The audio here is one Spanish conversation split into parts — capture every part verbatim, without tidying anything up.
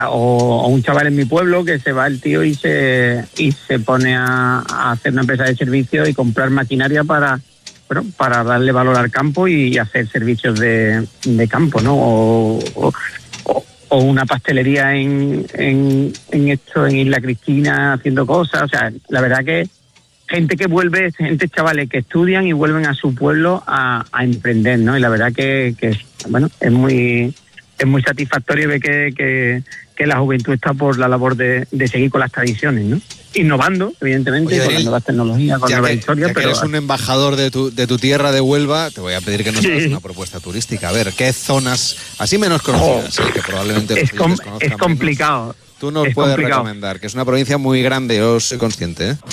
O, o un chaval en mi pueblo que se va el tío y se y se pone a, a hacer una empresa de servicios y comprar maquinaria para bueno para darle valor al campo y hacer servicios de, de campo, ¿no? O, o, o una pastelería en, en, en esto, en Isla Cristina, haciendo cosas. O sea, la verdad que gente que vuelve, gente, chavales que estudian y vuelven a su pueblo a, a emprender, ¿no? Y la verdad que, que bueno, es muy es muy satisfactorio ver que, que, que la juventud está por la labor de, de seguir con las tradiciones, ¿no? Innovando, evidentemente. Oye, con las nuevas tecnologías, con nuevas historias. Ya que pero eres un embajador de tu, de tu tierra de Huelva, te voy a pedir que nos hagas sí. una propuesta turística. A ver, ¿qué zonas, así menos conocidas, oh, sí, que probablemente es, com es complicado. Menos, tú nos es puedes complicado. recomendar, que es una provincia muy grande, yo soy consciente, ¿eh?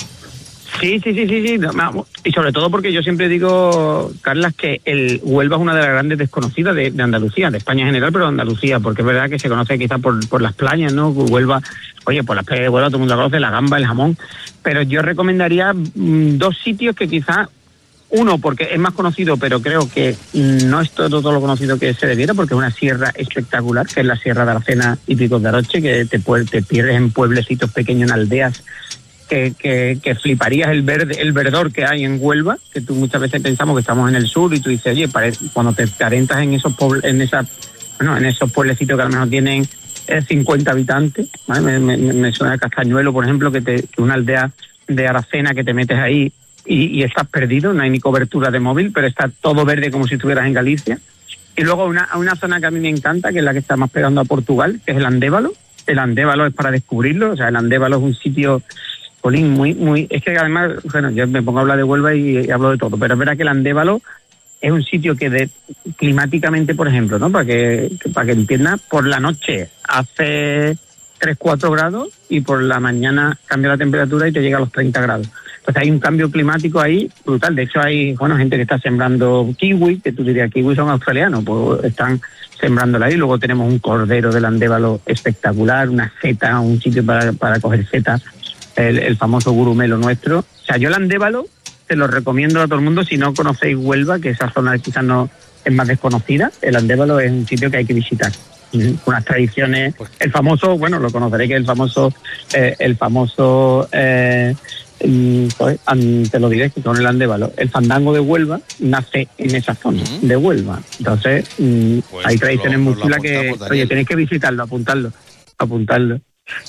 Sí, sí, sí, sí, sí. Y sobre todo porque yo siempre digo, Carlas, que el Huelva es una de las grandes desconocidas de, de Andalucía, de España en general, pero de Andalucía, porque es verdad que se conoce quizás por, por las playas, ¿no? Huelva, oye, por las playas de Huelva todo el mundo la conoce, la gamba, el jamón, pero yo recomendaría mmm, dos sitios que quizás, uno, porque es más conocido, pero creo que no es todo, todo lo conocido que se debiera, porque es una sierra espectacular, que es la Sierra de Aracena y Picos de Aroche, que te, te pierdes en pueblecitos pequeños, en aldeas, Que, que, que fliparías el verde, el verdor que hay en Huelva, que tú muchas veces pensamos que estamos en el sur y tú dices, oye, parece, cuando te, te adentras en esos pueblos, en esas, bueno, en esos pueblecitos que a lo mejor tienen eh, cincuenta habitantes, ¿vale? me, me, me suena a Castañuelo, por ejemplo, que te, que una aldea de Aracena que te metes ahí y, y estás perdido, no hay ni cobertura de móvil, pero está todo verde como si estuvieras en Galicia. Y luego una, una zona que a mí me encanta, que es la que está más pegando a Portugal, que es el Andévalo. El Andévalo es para descubrirlo, o sea, el Andévalo es un sitio Colín, muy, muy, es que además, bueno, yo me pongo a hablar de Huelva y, y hablo de todo, pero es verdad que el Andévalo es un sitio que de, climáticamente, por ejemplo, ¿no? Para que, que para que entiendas, por la noche hace tres, cuatro grados y por la mañana cambia la temperatura y te llega a los treinta grados. Entonces hay un cambio climático ahí brutal. De hecho hay, bueno, gente que está sembrando kiwi, que tú dirías, kiwi son australianos, pues están sembrándola ahí. Luego tenemos un cordero del Andévalo espectacular, una seta, un sitio para, para coger setas. El, el famoso gurumelo nuestro. O sea, yo el Andévalo te lo recomiendo a todo el mundo. Si no conocéis Huelva, que esa zona quizás no es más desconocida, el Andévalo es un sitio que hay que visitar. Unas tradiciones, el famoso, bueno, lo conoceréis, que es el famoso, eh, el famoso, eh, pues, te lo diré, que con el Andévalo, el fandango de Huelva nace en esa zona uh-huh. de Huelva. Entonces, pues hay tradiciones muy chulas que, oye, tenéis que visitarlo, apuntarlo, apuntarlo.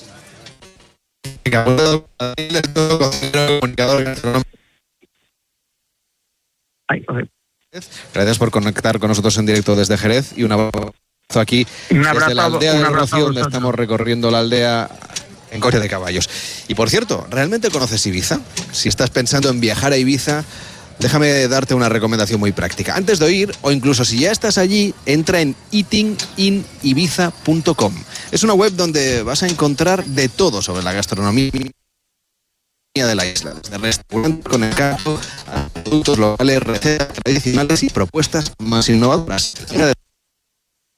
Gracias por conectar con nosotros en directo desde Jerez y un abrazo aquí un abrazo, desde la aldea un de abrazo Rocío, donde estamos recorriendo la aldea en coche de caballos. Y por cierto, ¿realmente conoces Ibiza? Si estás pensando en viajar a Ibiza, déjame darte una recomendación muy práctica. Antes de ir, o incluso si ya estás allí, entra en eating in ibiza punto com. Es una web donde vas a encontrar de todo sobre la gastronomía de la isla, desde restaurantes con encanto a productos locales, recetas tradicionales y propuestas más innovadoras.